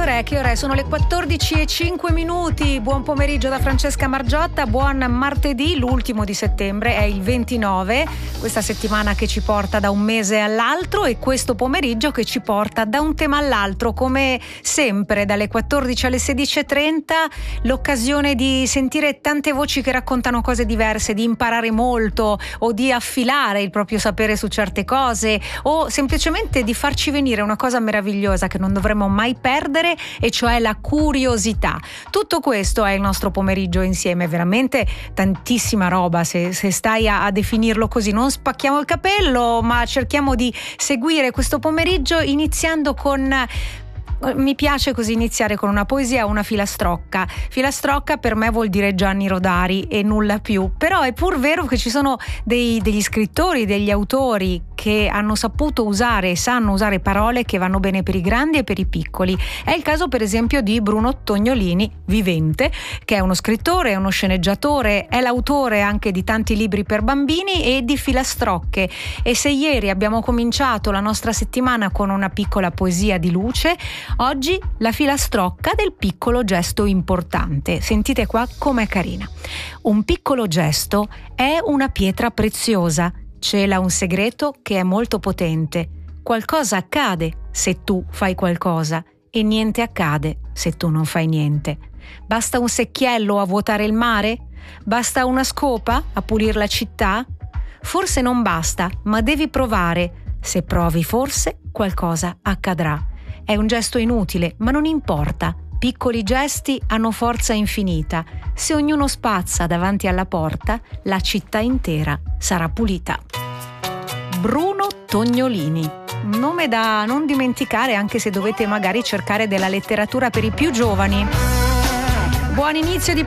ore? Che ore? Sono le 14:05. Buon pomeriggio da Francesca Margiotta, buon martedì, l'ultimo di settembre, è il 29, questa settimana che ci porta da un mese all'altro e questo pomeriggio che ci porta da un tema all'altro, come sempre dalle 14 alle 16:30, l'occasione di sentire tante voci che raccontano cose diverse, di imparare molto o di affilare il proprio sapere su certe cose o semplicemente di farci venire una cosa meravigliosa che non dovremmo mai perdere, e cioè la curiosità. Tutto questo è il nostro pomeriggio insieme, veramente tantissima roba se stai a definirlo così. Non spacchiamo il capello, ma cerchiamo di seguire questo pomeriggio iniziando con... Mi piace così iniziare con una poesia, una filastrocca. Filastrocca per me vuol dire Gianni Rodari e nulla più, però è pur vero che ci sono degli scrittori, degli autori che hanno saputo usare e sanno usare parole che vanno bene per i grandi e per i piccoli. È il caso per esempio di Bruno Tognolini, vivente, che è uno scrittore, è uno sceneggiatore, è l'autore anche di tanti libri per bambini e di filastrocche. E se ieri abbiamo cominciato la nostra settimana con una piccola poesia di luce, oggi la filastrocca del piccolo gesto importante. Sentite qua com'è carina. Un piccolo gesto è una pietra preziosa, cela un segreto che è molto potente. Qualcosa accade se tu fai qualcosa e niente accade se tu non fai niente. Basta un secchiello a vuotare il mare? Basta una scopa a pulire la città? Forse non basta, ma devi provare. Se provi forse qualcosa accadrà. È un gesto inutile, ma non importa. Piccoli gesti hanno forza infinita. Se ognuno spazza davanti alla porta, la città intera sarà pulita. Bruno Tognolini. Un nome da non dimenticare, anche se dovete magari cercare della letteratura per i più giovani. Buon inizio di